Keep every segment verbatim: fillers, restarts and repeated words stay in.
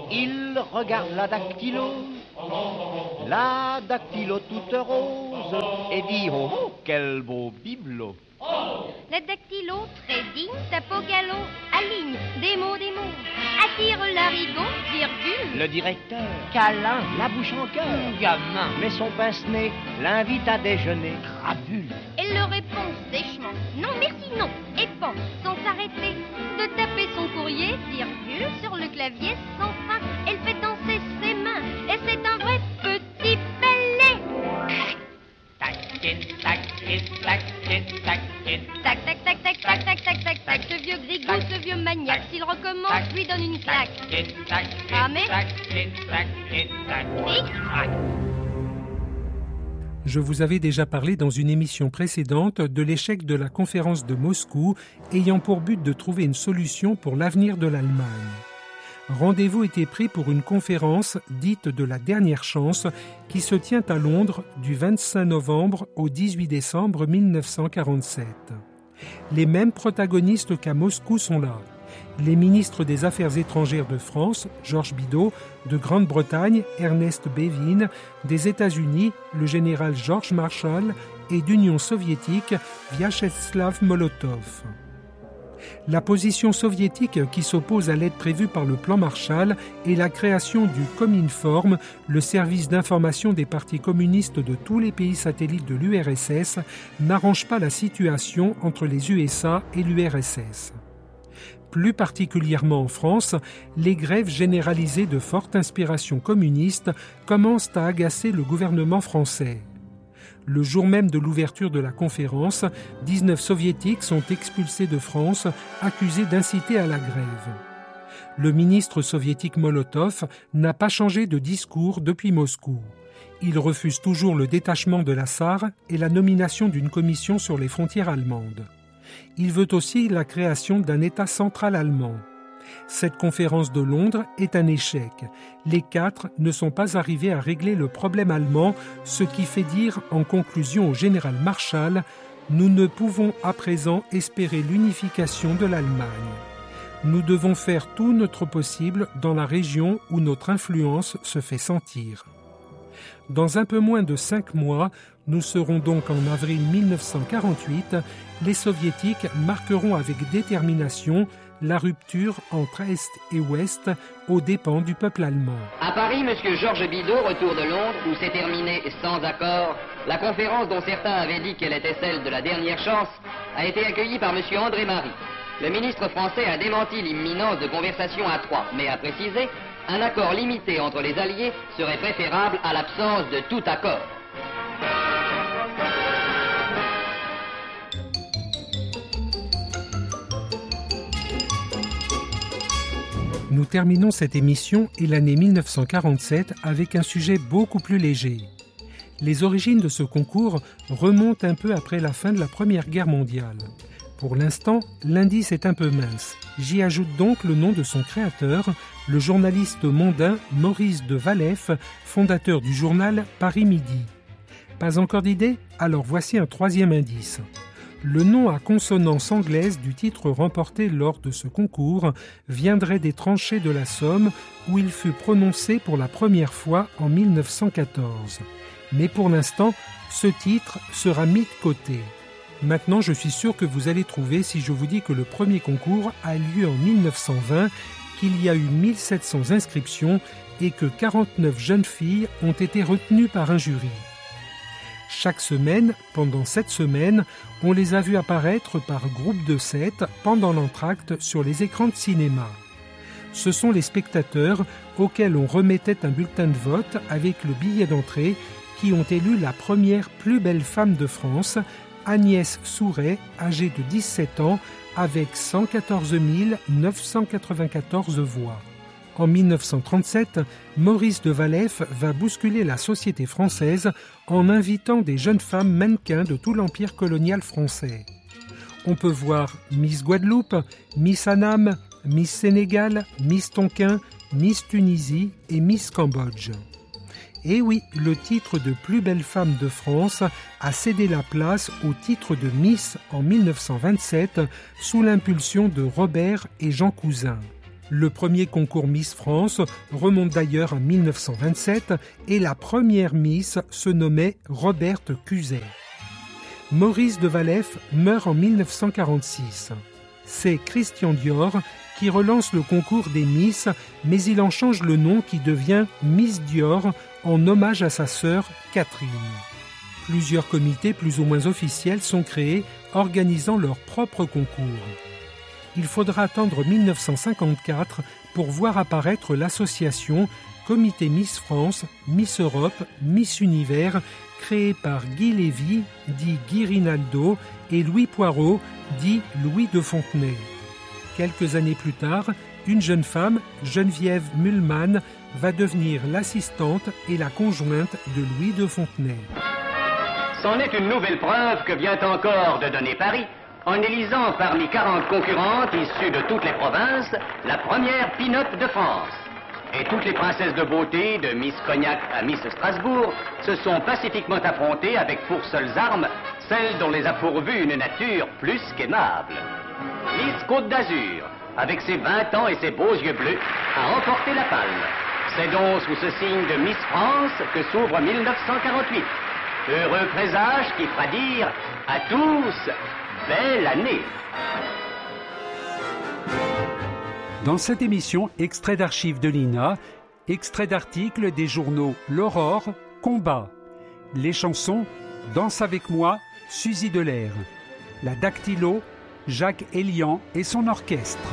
Il regarde la dactylo, la dactylo toute rose, et dit oh, oh quel beau bibelot. La dactylo, très digne, tape au galop, aligne des mots, des mots, attire l'arigot, virgule. Le directeur, câlin, la bouche en cœur, gamin, met son pince-nez, l'invite à déjeuner, crapule. Elle le répond sèchement, non merci non, et pense, sans s'arrêter, de taper son courrier, virgule, sur le clavier sans fin. Elle fait danser ses mains, et c'est un vrai petit ballet. Tac, tac, tac, tac, tac. Tac, tac, tac, tac, tac, tac, tac, tac, tac. Ce vieux grigou, ce vieux maniaque, s'il recommence, lui donne une claque. Ah mais... Je vous avais déjà parlé dans une émission précédente de l'échec de la conférence de Moscou ayant pour but de trouver une solution pour l'avenir de l'Allemagne. Rendez-vous était pris pour une conférence dite de la dernière chance qui se tient à Londres du vingt-cinq novembre au dix-huit décembre mille neuf cent quarante-sept. Les mêmes protagonistes qu'à Moscou sont là. Les ministres des Affaires étrangères de France, Georges Bidault, de Grande-Bretagne, Ernest Bevin, des États-Unis, le général George Marshall et d'Union soviétique, Vyacheslav Molotov. La position soviétique qui s'oppose à l'aide prévue par le plan Marshall est la création du Cominform, le service d'information des partis communistes de tous les pays satellites de l'U R S S, n'arrange pas la situation entre les U S A et l'U R S S. Plus particulièrement en France, les grèves généralisées de forte inspiration communiste commencent à agacer le gouvernement français. Le jour même de l'ouverture de la conférence, dix-neuf soviétiques sont expulsés de France, accusés d'inciter à la grève. Le ministre soviétique Molotov n'a pas changé de discours depuis Moscou. Il refuse toujours le détachement de la S A R et la nomination d'une commission sur les frontières allemandes. Il veut aussi la création d'un État central allemand. Cette conférence de Londres est un échec. Les quatre ne sont pas arrivés à régler le problème allemand, ce qui fait dire en conclusion au général Marshall « Nous ne pouvons à présent espérer l'unification de l'Allemagne. Nous devons faire tout notre possible dans la région où notre influence se fait sentir. » Dans un peu moins de cinq mois, nous serons donc en avril mille neuf cent quarante-huit, les soviétiques marqueront avec détermination la rupture entre Est et Ouest aux dépens du peuple allemand. À Paris, M. Georges Bidault, retour de Londres, où s'est terminée sans accord la conférence dont certains avaient dit qu'elle était celle de la dernière chance, a été accueillie par M. André Marie. Le ministre français a démenti l'imminence de conversations à trois, mais a précisé un accord limité entre les alliés serait préférable à l'absence de tout accord. Nous terminons cette émission et l'année mille neuf cent quarante-sept avec un sujet beaucoup plus léger. Les origines de ce concours remontent un peu après la fin de la Première Guerre mondiale. Pour l'instant, l'indice est un peu mince. J'y ajoute donc le nom de son créateur, le journaliste mondain Maurice de Waleffe, fondateur du journal Paris Midi. Pas encore d'idée ? Alors voici un troisième indice. Le nom à consonance anglaise du titre remporté lors de ce concours viendrait des tranchées de la Somme où il fut prononcé pour la première fois en mille neuf cent quatorze. Mais pour l'instant, ce titre sera mis de côté. Maintenant, je suis sûr que vous allez trouver si je vous dis que le premier concours a lieu en mille neuf cent vingt, qu'il y a eu mille sept cents inscriptions et que quarante-neuf jeunes filles ont été retenues par un jury. Chaque semaine, pendant sept semaines, on les a vus apparaître par groupe de sept pendant l'entracte sur les écrans de cinéma. Ce sont les spectateurs auxquels on remettait un bulletin de vote avec le billet d'entrée qui ont élu la première plus belle femme de France, Agnès Souret, âgée de dix-sept ans, avec cent quatorze mille neuf cent quatre-vingt-quatorze voix. En mille neuf cent trente-sept, Maurice de Waleffe va bousculer la société française en invitant des jeunes femmes mannequins de tout l'empire colonial français. On peut voir Miss Guadeloupe, Miss Annam, Miss Sénégal, Miss Tonkin, Miss Tunisie et Miss Cambodge. Et oui, le titre de plus belle femme de France a cédé la place au titre de Miss en mille neuf cent vingt-sept sous l'impulsion de Robert et Jean Cousin. Le premier concours Miss France remonte d'ailleurs à mille neuf cent vingt-sept et la première Miss se nommait Roberte Cuzet. Maurice de Waleffe meurt en mille neuf cent quarante-six. C'est Christian Dior qui relance le concours des Miss, mais il en change le nom qui devient Miss Dior en hommage à sa sœur Catherine. Plusieurs comités plus ou moins officiels sont créés, organisant leur propre concours. Il faudra attendre mille neuf cent cinquante-quatre pour voir apparaître l'association Comité Miss France, Miss Europe, Miss Univers, créée par Guy Lévy, dit Guy Rinaldo, et Louis Poirot, dit Louis de Fontenay. Quelques années plus tard, une jeune femme, Geneviève Mühlmann, va devenir l'assistante et la conjointe de Louis de Fontenay. C'en est une nouvelle preuve que vient encore de donner Paris en élisant parmi quarante concurrentes issues de toutes les provinces la première pin-up de France. Et toutes les princesses de beauté, de Miss Cognac à Miss Strasbourg, se sont pacifiquement affrontées avec pour seules armes celles dont les a pourvues une nature plus qu'aimable. Miss Côte d'Azur, avec ses vingt ans et ses beaux yeux bleus, a remporté la palme. C'est donc sous ce signe de Miss France que s'ouvre mille neuf cent quarante-huit. Heureux présage qui fera dire à tous belle année. Dans cette émission, extrait d'archives de l'I N A, extrait d'articles des journaux L'Aurore, Combat, les chansons Danse avec moi, Suzy Delair, la Dactylo, Jacques Elian et son orchestre.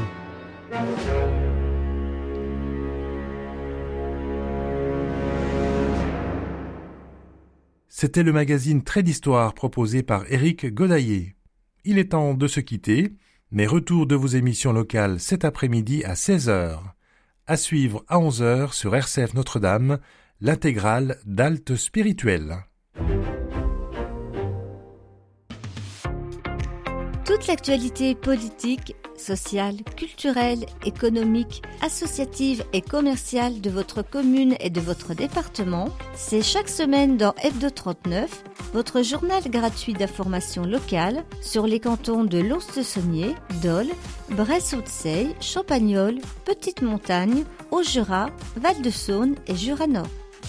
C'était le magazine Trait d'Histoire proposé par Éric Godaillé. Il est temps de se quitter, mais retour de vos émissions locales cet après-midi à seize heures. À suivre à onze heures sur R C F Notre-Dame, l'intégrale d'Alte Spirituel. Toute l'actualité politique, sociale, culturelle, économique, associative et commerciale de votre commune et de votre département, c'est chaque semaine dans Hebdo trente-neuf, votre journal gratuit d'information locale sur les cantons de Lons-le-Saunier, Dole, Bresse-Haute-Seille, Champagnole, Petite-Montagne, Haut-Jura, Val-de-Saône et Jura-Nord.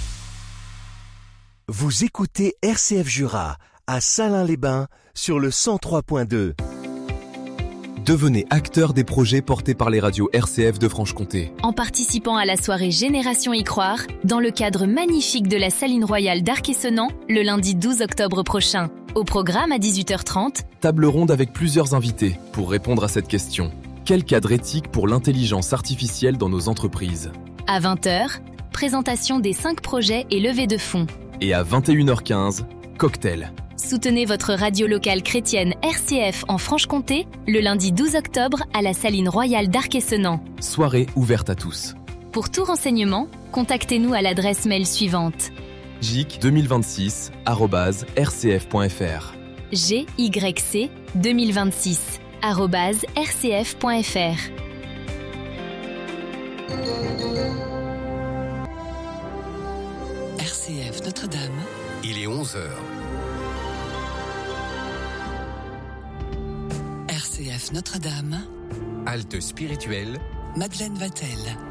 Vous écoutez R C F Jura à Salins-les-Bains sur le cent trois point deux. Devenez acteur des projets portés par les radios R C F de Franche-Comté. En participant à la soirée Génération Y Croire, dans le cadre magnifique de la Saline Royale d'Arc-et-Senans, le lundi douze octobre prochain. Au programme à dix-huit heures trente, table ronde avec plusieurs invités pour répondre à cette question. Quel cadre éthique pour l'intelligence artificielle dans nos entreprises ? À vingt heures, présentation des cinq projets et levée de fonds. Et à vingt et une heures quinze, cocktail. Soutenez votre radio locale chrétienne R C F en Franche-Comté le lundi douze octobre à la Saline Royale d'Arc-et-Senans. Soirée ouverte à tous. Pour tout renseignement, contactez-nous à l'adresse mail suivante j i c deux mille vingt-six arobase r c f point f r g y c deux mille vingt-six arobase r c f point f r. R C F Notre-Dame. Il est onze heures. R C F Notre-Dame. Halte spirituelle. Madeleine Vatel.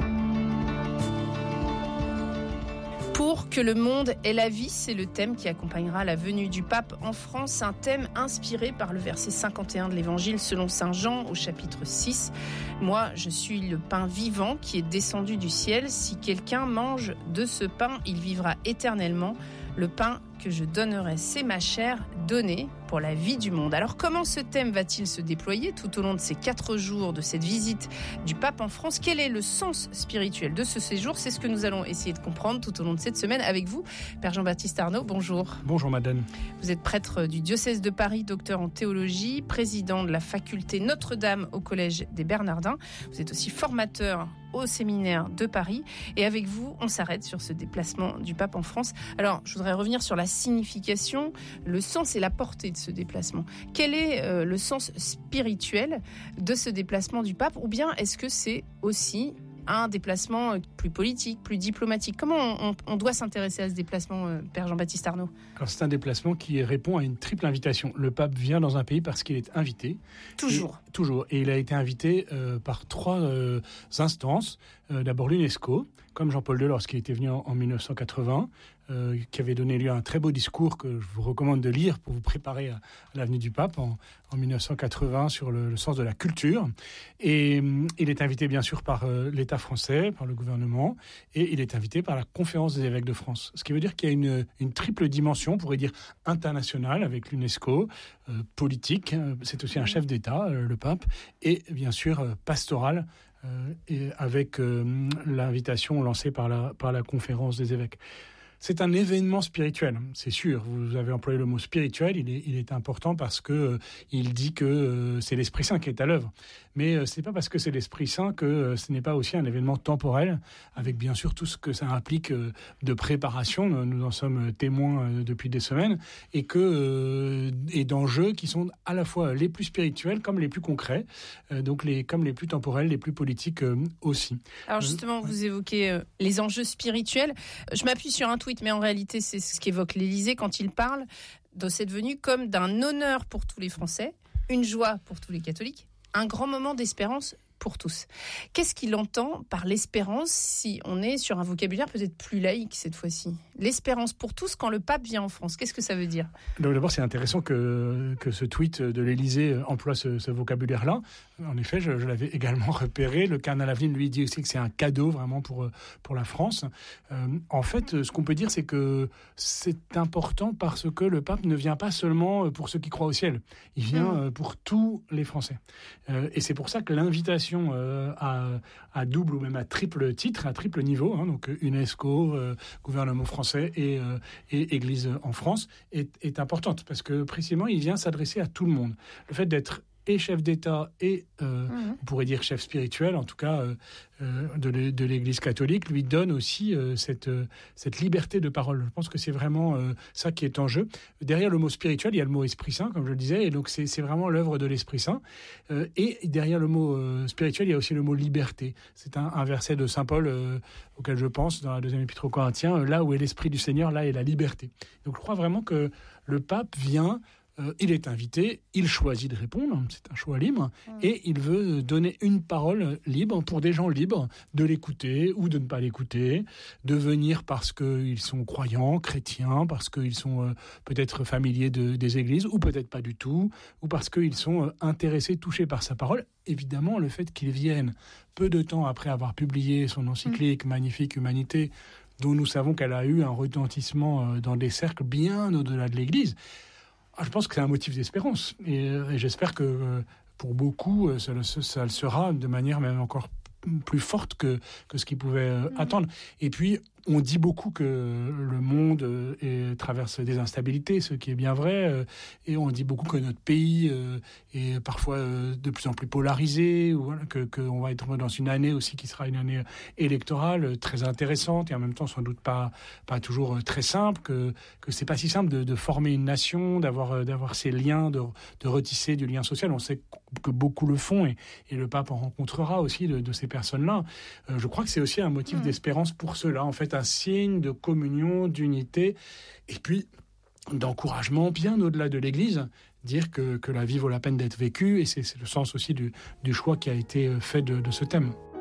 Pour que le monde ait la vie, c'est le thème qui accompagnera la venue du pape en France, un thème inspiré par le verset cinquante et un de l'Évangile selon saint Jean au chapitre six. Moi, je suis le pain vivant qui est descendu du ciel. Si quelqu'un mange de ce pain, il vivra éternellement. Le pain que je donnerai, c'est ma chair donnée pour la vie du monde. Alors comment ce thème va-t-il se déployer tout au long de ces quatre jours de cette visite du pape en France ? Quel est le sens spirituel de ce séjour ? C'est ce que nous allons essayer de comprendre tout au long de cette semaine avec vous. Père Jean-Baptiste Arnaud, bonjour. Bonjour madame. Vous êtes prêtre du diocèse de Paris, docteur en théologie, président de la faculté Notre-Dame au Collège des Bernardins. Vous êtes aussi formateur au séminaire de Paris. Et avec vous, on s'arrête sur ce déplacement du pape en France. Alors, je voudrais revenir sur la signification, le sens et la portée de ce déplacement. Quel est euh, le sens spirituel de ce déplacement du pape ? Ou bien est-ce que c'est aussi un déplacement plus politique, plus diplomatique. Comment on, on, on doit s'intéresser à ce déplacement, euh, Père Jean-Baptiste Arnaud ? Alors c'est un déplacement qui répond à une triple invitation. Le pape vient dans un pays parce qu'il est invité. Toujours. Et, toujours. Et il a été invité euh, par trois euh, instances. Euh, d'abord l'UNESCO, comme Jean-Paul deux lorsqu'il était venu en, en dix-neuf cent quatre-vingts, euh, qui avait donné lieu à un très beau discours que je vous recommande de lire pour vous préparer à, à la venue du pape en, en dix-neuf cent quatre-vingts sur le, le sens de la culture. Et euh, il est invité bien sûr par euh, l'État français, par le gouvernement, et il est invité par la Conférence des évêques de France. Ce qui veut dire qu'il y a une, une triple dimension, on pourrait dire internationale avec l'UNESCO, euh, politique, c'est aussi un chef d'État, euh, le pape, et bien sûr euh, pastorale, Euh, et avec euh, l'invitation lancée par la, par la conférence des évêques. C'est un événement spirituel, c'est sûr. Vous avez employé le mot spirituel, il est, il est important parce que euh, il dit que euh, c'est l'Esprit Saint qui est à l'œuvre. Mais euh, c'est pas parce que c'est l'Esprit Saint que euh, ce n'est pas aussi un événement temporel, avec bien sûr tout ce que ça implique euh, de préparation. Nous en sommes témoins euh, depuis des semaines, et que euh, et d'enjeux qui sont à la fois les plus spirituels comme les plus concrets, euh, donc les comme les plus temporels, les plus politiques euh, aussi. Alors justement, euh, vous ouais. évoquez euh, les enjeux spirituels. Je m'appuie sur un tweet, mais en réalité, c'est ce qu'évoque l'Élysée quand il parle de cette venue comme d'un honneur pour tous les Français, une joie pour tous les catholiques, un grand moment d'espérance pour tous. Qu'est-ce qu'il entend par l'espérance si on est sur un vocabulaire peut-être plus laïque cette fois-ci ? L'espérance pour tous quand le pape vient en France, qu'est-ce que ça veut dire ? Donc d'abord, c'est intéressant que, que ce tweet de l'Élysée emploie ce, ce vocabulaire-là. En effet, je, je l'avais également repéré. Le cardinal Aveline lui dit aussi que c'est un cadeau vraiment pour, pour la France. Euh, en fait, ce qu'on peut dire, c'est que c'est important parce que le pape ne vient pas seulement pour ceux qui croient au ciel. Il vient mmh. pour tous les Français. Euh, et c'est pour ça que l'invitation Euh, à, à double ou même à triple titre, à triple niveau, hein, donc UNESCO, euh, gouvernement français et, euh, et Église en France, est, est importante parce que précisément il vient s'adresser à tout le monde. Le fait d'être et chef d'État et, euh, mmh. on pourrait dire chef spirituel, en tout cas euh, euh, de l'Église catholique, lui donne aussi euh, cette, euh, cette liberté de parole. Je pense que c'est vraiment euh, ça qui est en jeu. Derrière le mot spirituel, il y a le mot Esprit Saint, comme je le disais, et donc c'est, c'est vraiment l'œuvre de l'Esprit Saint. Euh, et derrière le mot euh, spirituel, il y a aussi le mot liberté. C'est un, un verset de Saint Paul euh, auquel je pense dans la deuxième épître aux Corinthiens, euh, là où est l'Esprit du Seigneur, là est la liberté. Donc je crois vraiment que le pape vient... Euh, il est invité, il choisit de répondre, c'est un choix libre, mmh. et il veut donner une parole libre pour des gens libres de l'écouter ou de ne pas l'écouter, de venir parce qu'ils sont croyants, chrétiens, parce qu'ils sont euh, peut-être familiers de, des églises, ou peut-être pas du tout, ou parce qu'ils sont euh, intéressés, touchés par sa parole. Évidemment, le fait qu'ils viennent peu de temps après avoir publié son encyclique mmh. Magnifique Humanité, dont nous savons qu'elle a eu un retentissement euh, dans des cercles bien au-delà de l'Église, je pense que c'est un motif d'espérance. Et, et j'espère que pour beaucoup, ça le, ça le sera de manière même encore plus forte que, que ce qu'ils pouvaient mmh. attendre. Et puis, on dit beaucoup que le monde est, traverse des instabilités, ce qui est bien vrai, et on dit beaucoup que notre pays est parfois de plus en plus polarisé, ou voilà, que qu'on va être dans une année aussi qui sera une année électorale très intéressante et en même temps sans doute pas pas toujours très simple, que que c'est pas si simple de, de former une nation, d'avoir d'avoir ces liens, de de retisser du lien social. On sait que beaucoup le font et, et le pape en rencontrera aussi de, de ces personnes-là. Euh, je crois que c'est aussi un motif mmh. d'espérance pour ceux-là, en fait. Un signe de communion, d'unité, et puis d'encouragement bien au-delà de l'Église, dire que, que la vie vaut la peine d'être vécue, et c'est, c'est le sens aussi du, du choix qui a été fait de, de ce thème.